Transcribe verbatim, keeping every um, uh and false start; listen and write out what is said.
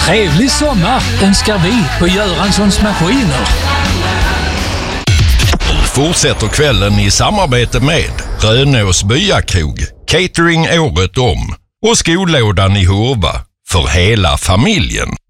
Trevlig sommar önskar vi på Göranssons Maskiner. Fortsätter kvällen i samarbete med Rönås Byakrog, catering året om och skolådan i Hurva för hela familjen.